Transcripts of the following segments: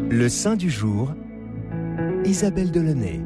Le saint du jour, Isabelle Delaunay.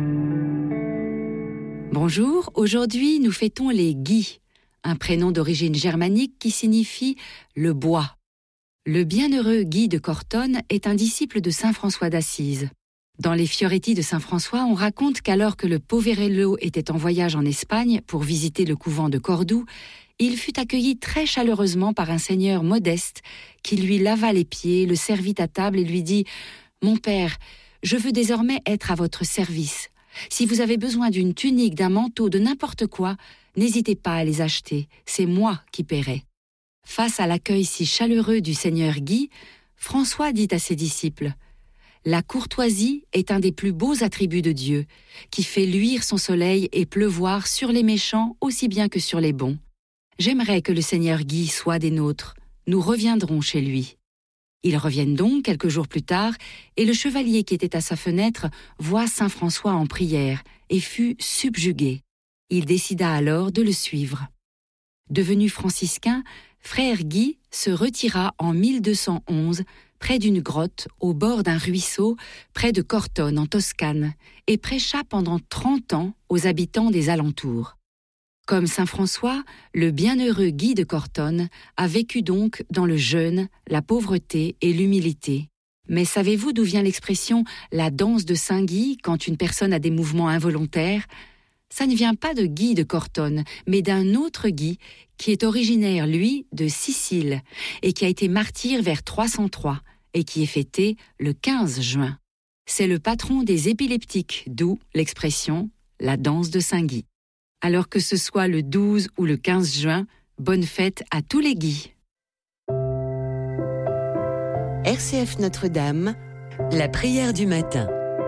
Bonjour, aujourd'hui nous fêtons les Guy, un prénom d'origine germanique qui signifie le bois. Le bienheureux Guy de Cortone est un disciple de saint François d'Assise. Dans les Fioretti de saint François, on raconte qu'alors que le Poverello était en voyage en Espagne pour visiter le couvent de Cordoue, il fut accueilli très chaleureusement par un seigneur modeste qui lui lava les pieds, le servit à table et lui dit « Mon père, je veux désormais être à votre service. Si vous avez besoin d'une tunique, d'un manteau, de n'importe quoi, n'hésitez pas à les acheter, c'est moi qui paierai. » Face à l'accueil si chaleureux du seigneur Guy, François dit à ses disciples « La courtoisie est un des plus beaux attributs de Dieu, qui fait luire son soleil et pleuvoir sur les méchants aussi bien que sur les bons. J'aimerais que le seigneur Guy soit des nôtres, nous reviendrons chez lui. » Ils reviennent donc quelques jours plus tard, et le chevalier qui était à sa fenêtre voit saint François en prière et fut subjugué. Il décida alors de le suivre. Devenu franciscain, frère Guy se retira en 1211 près d'une grotte au bord d'un ruisseau près de Cortone en Toscane et prêcha pendant 30 ans aux habitants des alentours. Comme saint François, le bienheureux Guy de Cortone a vécu donc dans le jeûne, la pauvreté et l'humilité. Mais savez-vous d'où vient l'expression « la danse de saint Guy » quand une personne a des mouvements involontaires ? Ça ne vient pas de Guy de Cortone, mais d'un autre Guy qui est originaire, lui, de Sicile et qui a été martyr vers 303 et qui est fêté le 15 juin. C'est le patron des épileptiques, d'où l'expression « la danse de saint Guy ». Alors que ce soit le 12 ou le 15 juin, bonne fête à tous les Guy. RCF Notre-Dame, la prière du matin.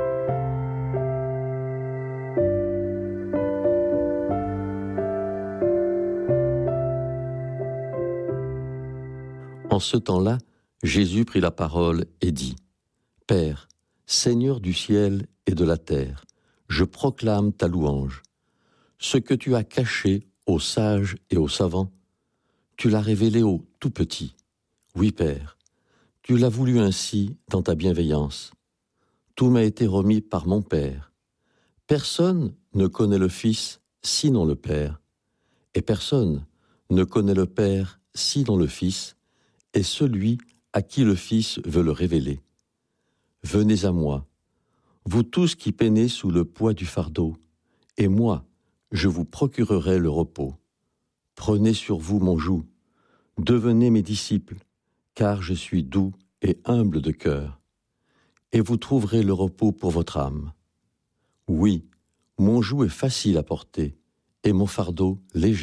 En ce temps-là, Jésus prit la parole et dit « Père, Seigneur du ciel et de la terre, je proclame ta louange. Ce que tu as caché aux sages et aux savants, tu l'as révélé aux tout petits. Oui, Père, tu l'as voulu ainsi dans ta bienveillance. Tout m'a été remis par mon Père. Personne ne connaît le Fils sinon le Père, et personne ne connaît le Père sinon le Fils, et celui à qui le Fils veut le révéler. Venez à moi, vous tous qui peinez sous le poids du fardeau, et moi, je vous procurerai le repos. Prenez sur vous mon joug, devenez mes disciples, car je suis doux et humble de cœur, et vous trouverez le repos pour votre âme. Oui, mon joug est facile à porter, et mon fardeau léger.